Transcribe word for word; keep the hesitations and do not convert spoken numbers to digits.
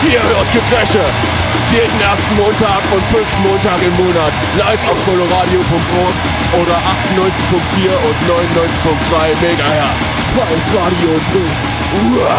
Ihr hört Geträsche. Jeden ersten Montag und fünften Montag im Monat. Live auf coloradio punkt org oder achtundneunzig Komma vier und neunundneunzig Komma drei Megahertz. Freies Radio Triss. Uah.